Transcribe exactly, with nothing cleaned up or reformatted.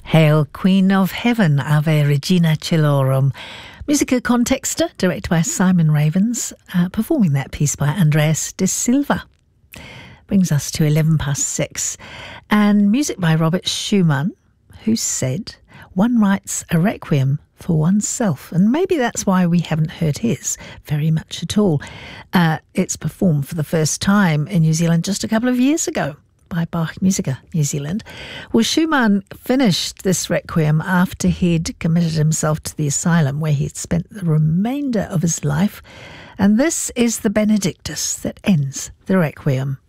Hail, Queen of Heaven, Ave Regina Celorum. Musica Contexta, directed by Simon Ravens, uh, performing that piece by Andreas de Silva. Brings us to eleven past six. And music by Robert Schumann, who said, one writes a requiem for oneself. And maybe that's why we haven't heard his very much at all. Uh, it's performed for the first time in New Zealand just a couple of years ago by Bach Musica New Zealand. Well, Schumann finished this requiem after he'd committed himself to the asylum where he'd spent the remainder of his life. And this is the Benedictus that ends the requiem.